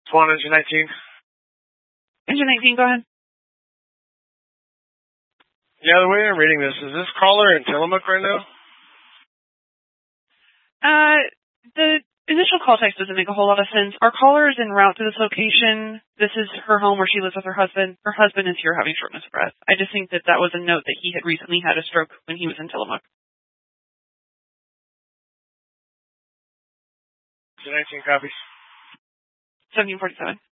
Swan Engine 19. Engine 19, go ahead. Yeah, the way I'm reading this, is this caller in Tillamook right now? The initial call text doesn't make a whole lot of sense. Our caller is en route to this location. This is her home where she lives with her husband. Her husband is here having shortness of breath. I just think that was a note that he had recently had a stroke when he was in Tillamook. Engine 19 copies. 1747.